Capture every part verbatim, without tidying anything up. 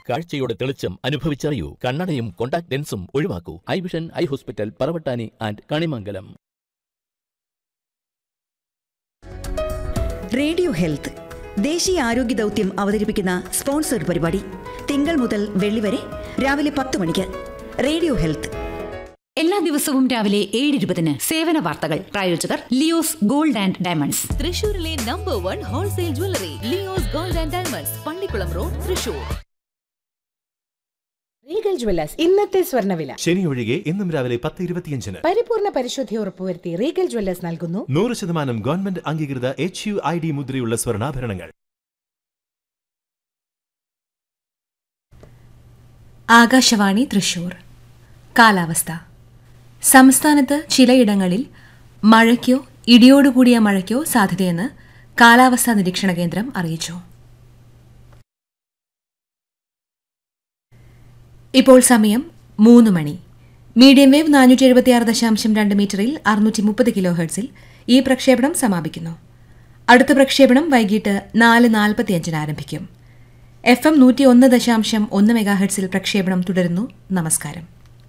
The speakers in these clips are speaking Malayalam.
കാഴ്ചയുടെ തെളിച്ചം അനുഭവിച്ചറിയൂ. കണ്ണടയും contact ലെൻസും ഒഴിവാക്കൂ. I vision eye hospital, Paravattani and Kanimangalam. Radio health ദേശീയ ആരോഗ്യ ദൗത്യം അവതരിപ്പിക്കുന്ന സ്പോൺസർഡ് പരിപാടി തിങ്കൾ മുതൽ വെള്ളി വരെ രാവിലെ പത്ത് മണിക്ക്. റേഡിയോ ഹെൽത്ത് എല്ലാ ദിവസവും രാവിലെ ഏഴ് ഇരുപതിന് സേവന വാർത്തകൾ. പ്രായോജകർ ലിയോസ് ഗോൾഡ് ആൻഡ് ഡയമണ്ട്സ്, തൃശൂരിലെ number one wholesale jewellery Leo's gold and diamonds, Pallikkulam road, Thrissur. Regal Jewellers ഇന്നത്തെ സ്വർണ്ണവില. ശനി ഒഴികെ ഇന്നും രാവിലെ പത്ത് ഇരുപത്തിയഞ്ചിന് പരിപൂർണ പരിശുദ്ധി ഉറപ്പുവരുത്തി റീഗൽ ജ്വല്ലേഴ്സ് നൽകുന്നു നൂറ് ശതമാനം ഗവൺമെന്റ് അംഗീകൃത എച്ച് യു ഐ ഡി മുദ്രയുള്ള സ്വർണ്ണാഭരണങ്ങൾ. ആകാശവാണി തൃശൂർ. കാലാവസ്ഥ. സംസ്ഥാനത്ത് ചിലയിടങ്ങളിൽ മഴയ്ക്കോ ഇടിയോടുകൂടിയ മഴയ്ക്കോ സാധ്യതയെന്ന് കാലാവസ്ഥാ നിരീക്ഷണ കേന്ദ്രം അറിയിച്ചു. ഇപ്പോൾ സമയം മൂന്ന് മണി. മീഡിയം വേവ് നാനൂറ്റി എഴുപത്തിയാറ് ദശാംശം രണ്ട് മീറ്ററിൽ അറുന്നൂറ്റി മുപ്പത് കിലോ ഹെർട്സിൽ ഈ പ്രക്ഷേപണം സമാപിക്കുന്നു. അടുത്ത പ്രക്ഷേപണം വൈകിട്ട് നാല് നാൽപ്പത്തിയഞ്ചിന് ആരംഭിക്കും. എഫ് എം നൂറ്റി ഒന്ന് ദശാംശം ഒന്ന് മെഗാ ഹെർട്സിൽ പ്രക്ഷേപണം തുടരുന്നു. നമസ്കാരം.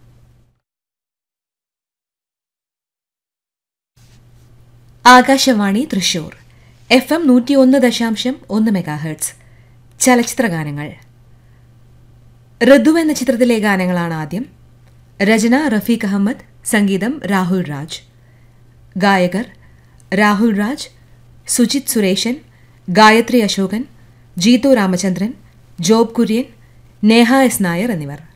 ആകാശവാണി തൃശൂർ. എഫ് എം നൂറ്റി ഒന്ന് ദശാംശം ഒന്ന് മെഗാ ഹെർട്സ്. ചലച്ചിത്രഗാനങ്ങൾ. ഋതു എന്ന ചിത്രത്തിലെ ഗാനങ്ങളാണ് ആദ്യം. രചന റഫീഖ് അഹമ്മദ്, സംഗീതം രാഹുൽ രാജ്. ഗായകർ രാഹുൽ രാജ്, സുജിത് സുരേഷൻ, ഗായത്രി അശോകൻ, ജീതു രാമചന്ദ്രൻ, ജോബ് കുര്യൻ, നേഹ എസ് നായർ എന്നിവർ.